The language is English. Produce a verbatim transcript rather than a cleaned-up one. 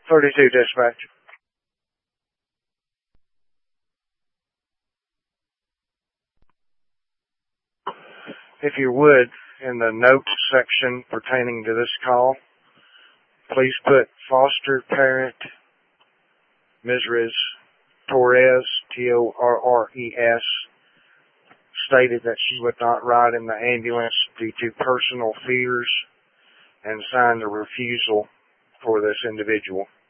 thirty-two dispatch. If you would, in the notes section pertaining to this call, please put foster parent Misriz Torres, T O R R E S, stated that she would not ride in the ambulance due to personal fears and signed a refusal for this individual.